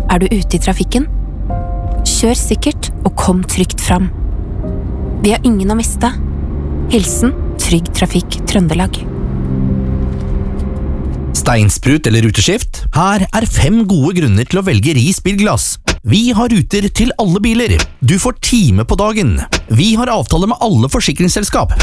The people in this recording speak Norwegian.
du ute i trafikken? Kjør sikkert og kom trygt fram. Vi har ingen å miste. Hilsen Trygg Trafikk Trøndelag. Steinsprut eller ruteskift? Her 5 gode grunner til å velge Ris bilglass. Vi har ruter til alle biler. Du får time på dagen. Vi har avtale med alle forsikringsselskap.